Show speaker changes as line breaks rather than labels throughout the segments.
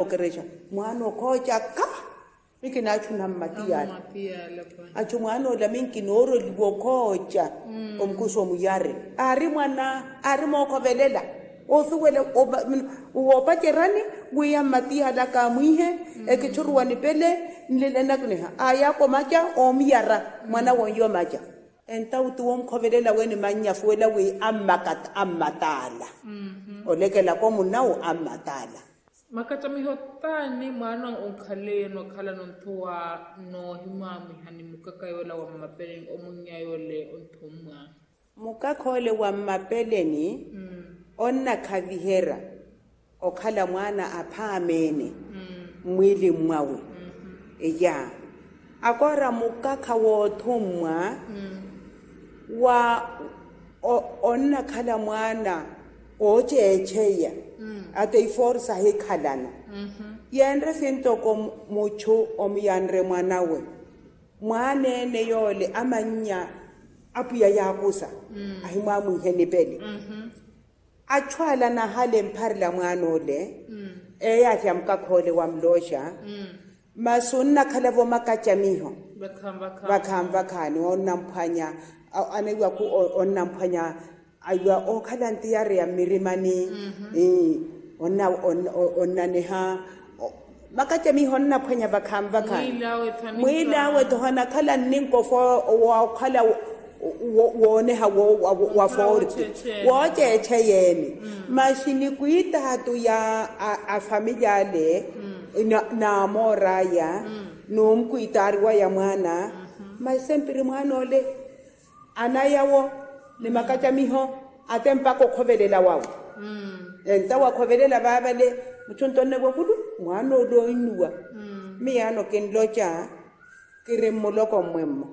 kerecha mwana koja ka mikina chuna matia achu mwana la minkinoro libokoja omkuso muyare ari mwana ari mokovelela osuwele wopacherani wiya matia la kamuihe ekichuruani pele nilena kuneha aya komacha omyara mwana wonyo macha entautu omkovelela weni manyafuela we ammatala olekela komunau ammatala
makata mihotani mwana onkhale no khala no ntoa no himami hani mukakayola wa mapeleni omunyayole onthumwa
mukakole wa mapeleni onna khavihera okhala mwana aphamene mwili mwawe ya akora mukakha wothumwa wa onna khala mwana ochecheya ate iforsa he khalana yendre sentoko mucho omyanre mwanawe mwanene yole amanya apuya yakusa ahimwamu henipele achwala na hale mpharla mwanole eyathi amkakhole wamlosha masunna khalavo makachamiho bakhamba khani onamphanya anewa ku onamphanya aywa okhalanti yare ya mirimani onna neha makachami honna phanya bakhamba khani mwila we tohana khala ninko fo wa khala wone ha wa forte wo cheche yeni mashini kuitatu ya a familia le na moraya no mkuitarwa ya mwana masempiri mwana ole anayawo ni makachamiho atempa ko khovelela wawo enta wa khovelela babale muchontonne bokulu mwana lo inuwa miyano kenlocha kiremoloko mwemmo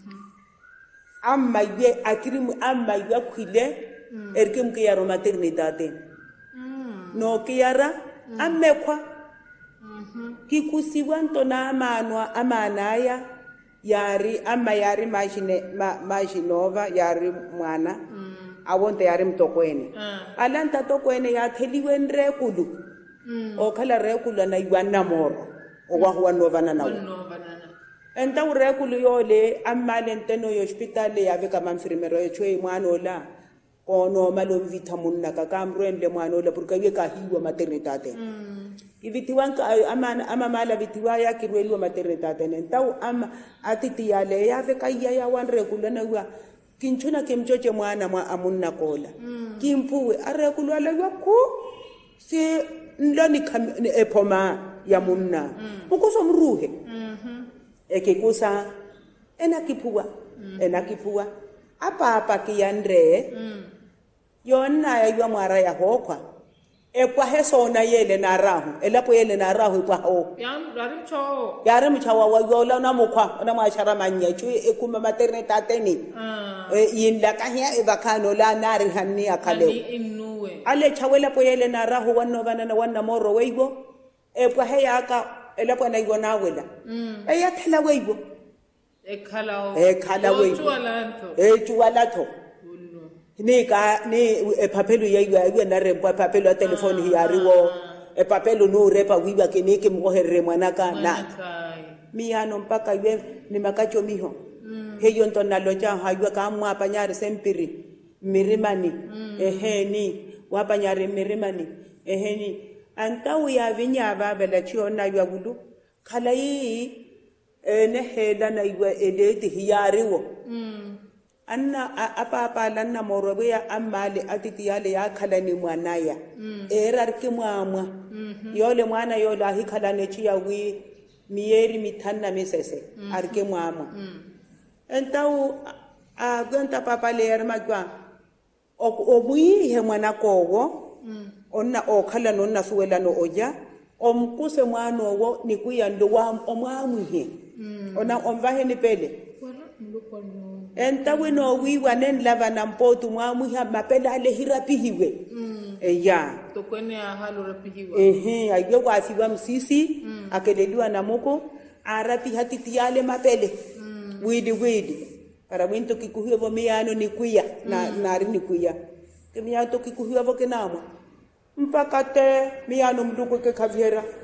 amma ye akirimu amma ya khile erkem ke yaro maternidade no ke yara amekwa kikusiwanto na amanwa amanaya yari amma yari majinova yari mwana awonte yari mtokwene alanta tokwene ya kheliwe nrekulu okhala rekulu na iwana moro okwa novana nawo enta urekulu yole amale nteno yo hospital ya veka mamfirmero yechwe mwana ola kono malo vitamin na kakamrende mwana ola burka yeka hiwa maternidade ivitiwanka amamala vitiwa ya kirweli wa maternidade ntau atiti yale ya veka ya wanrekulu na wa kinchuna kemchoche mwana amunna kola kimpuwe arekulu ala yakho si ndani epoma ya munna ukuso mruhe ekikusa enakipua apa kiyandre yona ya mwara ya hokwa ekwa hesona yele na rahu elapo yele na rahu kwa ho yare mchawa wa yola na mukwa na mashara manya chu ekuma maternidade ni yinla kahya ebakano la nari hanni akale ale chawela po yele na rahu wanno banana wanna moro weigo ekwa heyaka elapo na yona wela eyathela weigo ekhala weigo echuwalatho ni epapelo ya na rempa papelo ya telefoni yariwo epapelo no repa wiba keneke mkoherere mwanaka na miyano mpaka ywe ni makacho miho heyo ntona locha haywa kamwa panyare sempiri mirimani eheni wapanyare mirimani eheni antau ya vinya babela chiona ywa gudu khala yi ne hela na ywa edeti hiyariwo anna apa lanna morobe ya amale atiti yale ya khalani mwanaya erarki mwamwa yole mwana yole ahi khalane chiya wi miyeri mithanna misese arke mwamwa entau aganta papa ler magwa obui he mwana kowo onna okhala nonna suwela no oja omkuse mwana owo nikuya ndo wa omwamwihe ona omvahe ni pele enta wino wiwa nen lava na mpotu mwamuha mapela ale hirapihiwe ya
tokwene halo rapihiwe
aywe kwa afiwa msisi akeleliwa na moko arapi hatiti yale mapele widi para winto kikuhiwa vo miyano ni kuya na nari ni kuya kemiyato kikuhiwa vo kenama mpaka te miyano mduko ke kaviera